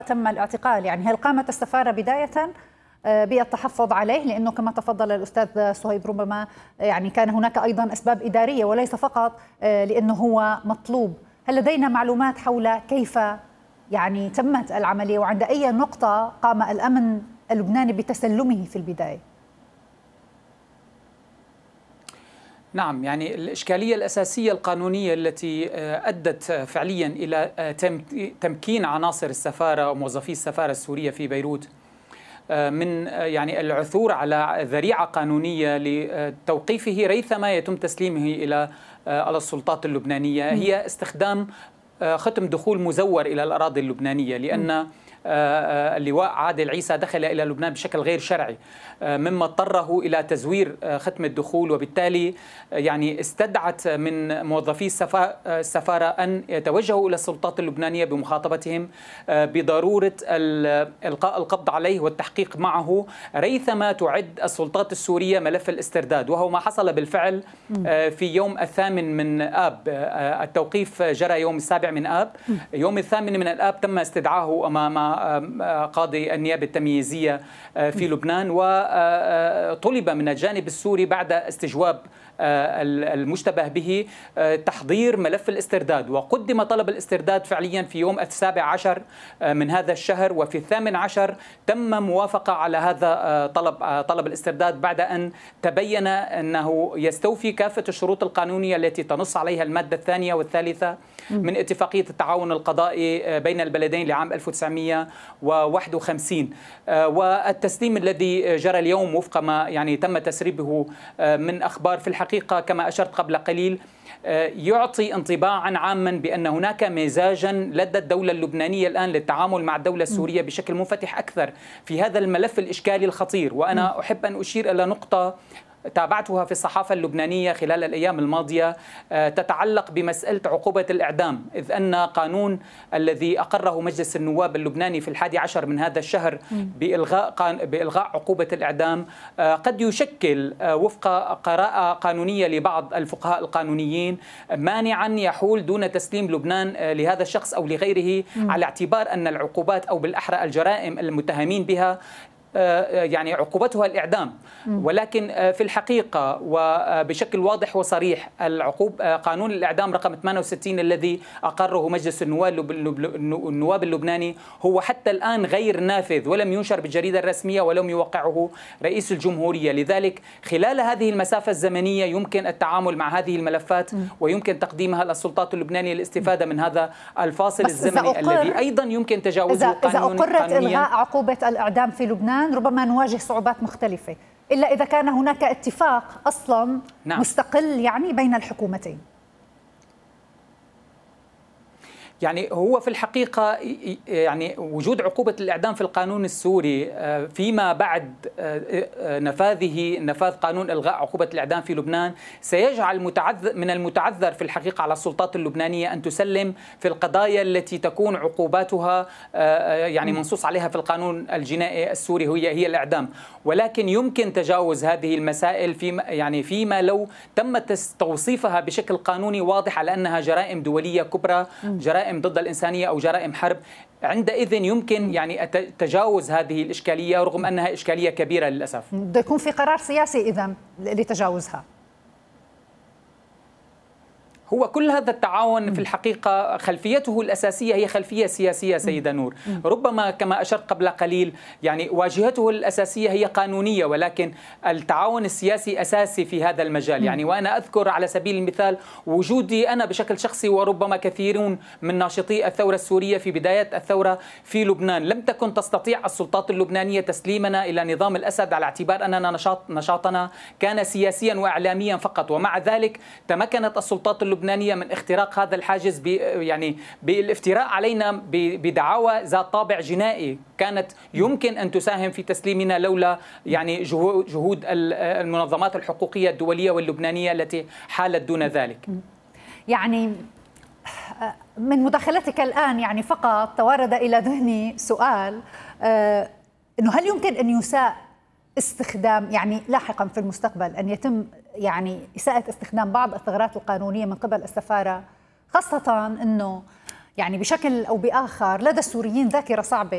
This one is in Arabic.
تم الاعتقال، يعني هل قامت السفارة بداية بالتحفظ عليه؟ لأنه كما تفضل الأستاذ صهيب ربما يعني كان هناك أيضا أسباب إدارية وليس فقط لأنه هو مطلوب. هل لدينا معلومات حول كيف يعني تمت العملية وعند أي نقطة قام الأمن اللبناني بتسلمه في البداية؟ نعم، يعني الإشكالية الأساسية القانونية التي أدت فعليا إلى تمكين عناصر السفارة وموظفي السفارة السورية في بيروت من يعني العثور على ذريعة قانونية لتوقيفه ريثما يتم تسليمه إلى السلطات اللبنانية هي استخدام ختم دخول مزور إلى الأراضي اللبنانية، لأن اللواء عادل عيسى دخل إلى لبنان بشكل غير شرعي، مما اضطره إلى تزوير ختم الدخول، وبالتالي يعني استدعت من موظفي السفارة أن يتوجهوا إلى السلطات اللبنانية بمخاطبتهم بضرورة إلقاء القبض عليه والتحقيق معه ريثما تعد السلطات السورية ملف الاسترداد، وهو ما حصل بالفعل في يوم 8 من آب. التوقيف جرى يوم 7 من آب. يوم 8 من الآب تم استدعائه أمام قاضي النيابة التمييزية في لبنان، وطلب من الجانب السوري بعد استجواب المشتبه به تحضير ملف الاسترداد، وقدم طلب الاسترداد فعليا في يوم 17 من هذا الشهر، وفي 18 تم موافقة على هذا طلب الاسترداد بعد أن تبين أنه يستوفي كافة الشروط القانونية التي تنص عليها المادة الثانية والثالثة من اتفاقية التعاون القضائي بين البلدين لعام 1951. والتسليم الذي جرى اليوم وفق ما يعني تم تسريبه من أخبار في الحقيقة كما أشرت قبل قليل يعطي انطباعا عاما بأن هناك مزاجا لدى الدولة اللبنانية الآن للتعامل مع الدولة السورية بشكل منفتح أكثر في هذا الملف الإشكالي الخطير. وأنا أحب أن أشير إلى نقطة تابعتها في الصحافة اللبنانية خلال الأيام الماضية تتعلق بمسألة عقوبة الإعدام، إذ أن قانون الذي أقره مجلس النواب اللبناني في 11 من هذا الشهر بإلغاء عقوبة الإعدام قد يشكل وفق قراءة قانونية لبعض الفقهاء القانونيين مانعا يحول دون تسليم لبنان لهذا الشخص أو لغيره، على اعتبار أن العقوبات أو بالأحرى الجرائم المتهمين بها يعني عقوبتها الإعدام. ولكن في الحقيقة وبشكل واضح وصريح قانون الإعدام رقم 68 الذي أقره مجلس النواب اللبناني هو حتى الآن غير نافذ ولم ينشر بالجريدة الرسمية ولم يوقعه رئيس الجمهورية. لذلك خلال هذه المسافة الزمنية يمكن التعامل مع هذه الملفات ويمكن تقديمها للسلطات اللبنانية للاستفادة من هذا الفاصل الزمني الذي أيضا يمكن تجاوزه قانونيا. إذا أقرت إلغاء عقوبة الإعدام في لبنان ربما نواجه صعوبات مختلفة، إلا إذا كان هناك اتفاق أصلا مستقل يعني بين الحكومتين. يعني هو في الحقيقة يعني وجود عقوبة الإعدام في القانون السوري فيما بعد نفاذ قانون إلغاء عقوبة الإعدام في لبنان سيجعل من المتعذر في الحقيقة على السلطات اللبنانية أن تسلم في القضايا التي تكون عقوباتها يعني منصوص عليها في القانون الجنائي السوري هي الإعدام. ولكن يمكن تجاوز هذه المسائل فيما لو تم توصيفها بشكل قانوني واضح على أنها جرائم دولية كبرى، جرائم ضد الإنسانية أو جرائم حرب. عندئذ يمكن يعني تجاوز هذه الإشكالية رغم أنها إشكالية كبيرة للأسف. بده يكون في قرار سياسي إذن لتجاوزها. هو كل هذا التعاون في الحقيقة خلفيته الأساسية هي خلفية سياسية سيدة نور، ربما كما أشرت قبل قليل يعني واجهته الأساسية هي قانونية، ولكن التعاون السياسي أساسي في هذا المجال. يعني وأنا أذكر على سبيل المثال وجودي أنا بشكل شخصي وربما كثيرون من ناشطي الثورة السورية في بداية الثورة في لبنان، لم تكن تستطيع السلطات اللبنانية تسليمنا إلى نظام الأسد على اعتبار أننا نشاطنا كان سياسيا وإعلاميا فقط، ومع ذلك تمكنت السلطات اللبنانية من اختراق هذا الحاجز بالافتراء علينا بدعاوى ذات طابع جنائي كانت يمكن أن تساهم في تسليمنا لولا يعني جهود المنظمات الحقوقية الدولية واللبنانية التي حالت دون ذلك. يعني من مداخلتك الآن يعني فقط توارد إلى ذهني سؤال، إنه هل يمكن أن يساء استخدام يعني لاحقا في المستقبل أن يتم يعني إساءة استخدام بعض الثغرات القانونية من قبل السفارة، خاصة أنه يعني بشكل أو بآخر لدى السوريين ذاكرة صعبة